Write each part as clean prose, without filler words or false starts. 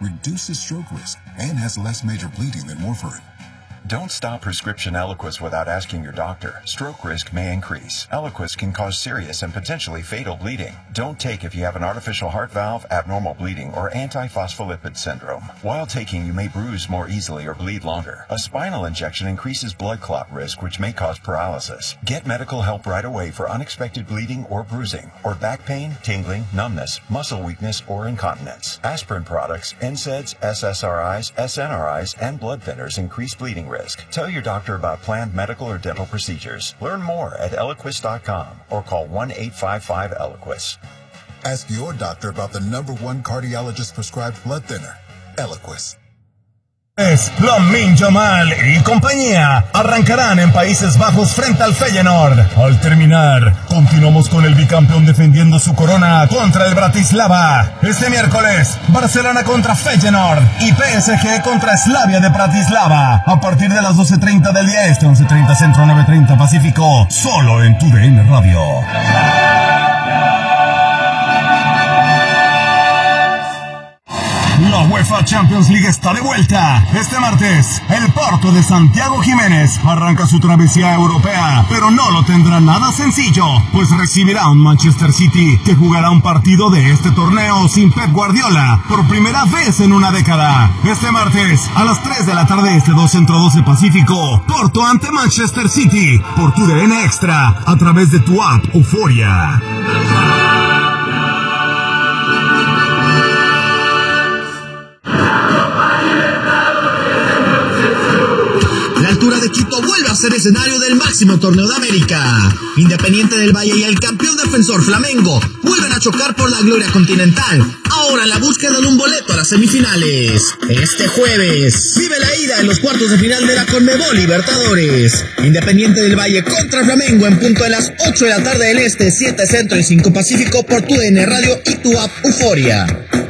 reduces stroke risk, and has less major bleeding than warfarin. Don't stop prescription Eliquis without asking your doctor. Stroke risk may increase. Eliquis can cause serious and potentially fatal bleeding. Don't take if you have an artificial heart valve, abnormal bleeding, or antiphospholipid syndrome. While taking, you may bruise more easily or bleed longer. A spinal injection increases blood clot risk, which may cause paralysis. Get medical help right away for unexpected bleeding or bruising, or back pain, tingling, numbness, muscle weakness, or incontinence. Aspirin products, NSAIDs, SSRIs, SNRIs, and blood thinners increase bleeding risk. Tell your doctor about planned medical or dental procedures. Learn more at Eliquis.com or call 1-855-ELIQUIS. Ask your doctor about the #1 cardiologist prescribed blood thinner, Eliquis. Lamine Yamal y compañía arrancarán en Países Bajos frente al Feyenoord. Al terminar, continuamos con el bicampeón defendiendo su corona contra el Bratislava. Este miércoles, Barcelona contra Feyenoord y PSG contra Slavia de Bratislava. A partir de las 12:30 del día este, 11:30 centro, 9:30 pacífico, solo en TUDN Radio. La UEFA Champions League está de vuelta. Este martes, el Porto de Santiago Jiménez arranca su travesía europea, pero no lo tendrá nada sencillo, pues recibirá un Manchester City que jugará un partido de este torneo sin Pep Guardiola por primera vez en una década. Este martes, a las 3 de la tarde este, 2 centro, 12 pacífico, Porto ante Manchester City por TUDN Extra a través de tu app Euforia. La altura de Quito vuelve a ser escenario del máximo torneo de América. Independiente del Valle y el campeón defensor Flamengo vuelven a chocar por la gloria continental, ahora en la búsqueda de un boleto a las semifinales. Este jueves vive la ida en los cuartos de final de la Conmebol Libertadores. Independiente del Valle contra Flamengo en punto de las 8 de la tarde del Este, 7 Centro y 5 Pacífico por TUDN Radio y tu app Euforia.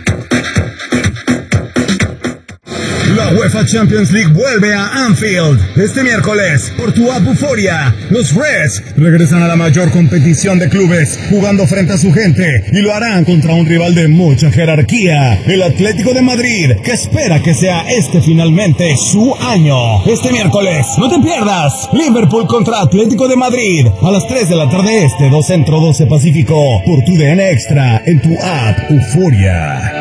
La UEFA Champions League vuelve a Anfield. Este miércoles, por tu app Euforia, los Reds regresan a la mayor competición de clubes, jugando frente a su gente, y lo harán contra un rival de mucha jerarquía, el Atlético de Madrid, que espera que sea este finalmente su año. Este miércoles, no te pierdas, Liverpool contra Atlético de Madrid, a las 3 de la tarde este, 2 Centro, 12 Pacífico, por TUDN Extra, en tu app Euforia.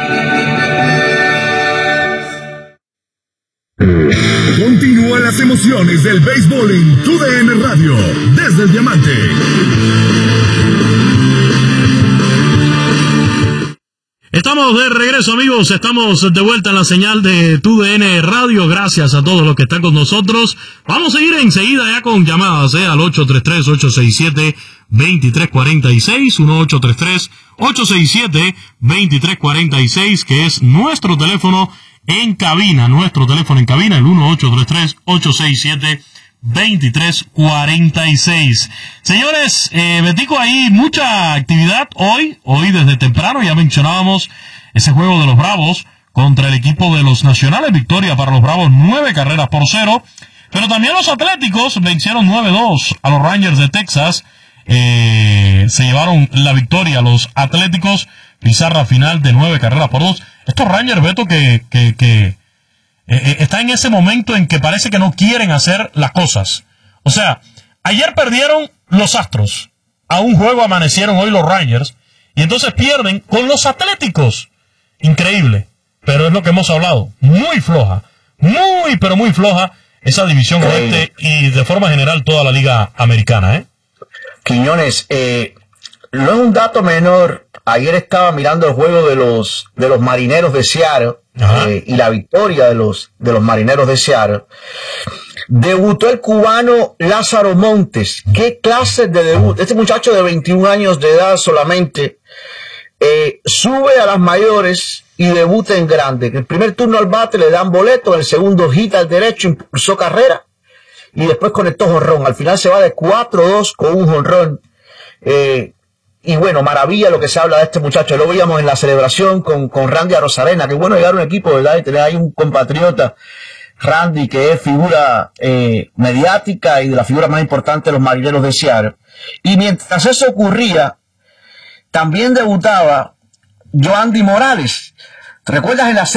Continúan las emociones del béisbol en TUDN Radio, desde el Diamante. Estamos de regreso, amigos, estamos de vuelta en la señal de TUDN Radio. Gracias a todos los que están con nosotros. Vamos a ir enseguida ya con llamadas, al 833-867-2346, 1-833-867-2346, que es nuestro teléfono en cabina, el 1-833-867-2346. Señores, Betico, hay mucha actividad hoy desde temprano. Ya mencionábamos ese juego de los Bravos contra el equipo de los Nacionales, victoria para los Bravos, 9-0, pero también los Atléticos vencieron 9-2 a los Rangers de Texas. Se llevaron la victoria los Atléticos, pizarra final de 9-2. Estos Rangers, Beto, que están en ese momento en que parece que no quieren hacer las cosas. O sea, ayer perdieron los Astros, a un juego amanecieron hoy los Rangers, y entonces pierden con los Atléticos. Increíble, pero es lo que hemos hablado. Muy floja, pero muy floja esa división oeste y de forma general toda la liga americana, Quiñones, no es un dato menor. Ayer estaba mirando el juego de los Marineros de Seattle y la victoria de los Marineros de Seattle. Debutó el cubano Lázaro Montes. ¿Qué clase de debut? Este muchacho de 21 años de edad solamente sube a las mayores y debuta en grande. En el primer turno al bate le dan boleto, en el segundo hit al derecho, impulsó carrera y después conectó jonrón. Al final se va de 4-2 con un jonrón. Y bueno, maravilla lo que se habla de este muchacho. Lo veíamos en la celebración con Randy Arozarena. Qué bueno llegar a un equipo, ¿verdad? Y tener ahí un compatriota, Randy, que es figura mediática y de las figuras más importantes de los Marineros de Seattle. Y mientras eso ocurría, también debutaba Joandy Morales. ¿Te recuerdas en la